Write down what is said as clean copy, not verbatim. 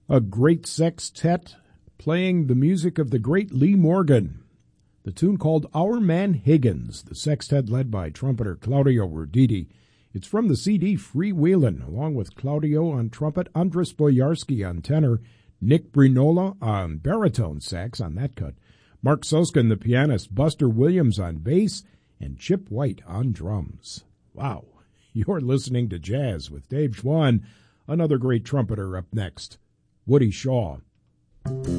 A great sextet playing the music of the great Lee Morgan. The tune called Our Man Higgins, the sextet led by trumpeter Claudio Roditi. It's from the CD Freewheelin', along with Claudio on trumpet, Andres Boyarsky on tenor, Nick Brinola on baritone sax on that cut, Mark Soskin, the pianist, Buster Williams on bass, and Chip White on drums. Wow, you're listening to Jazz with Dave Schwann. Another great trumpeter up next, Woody Shaw.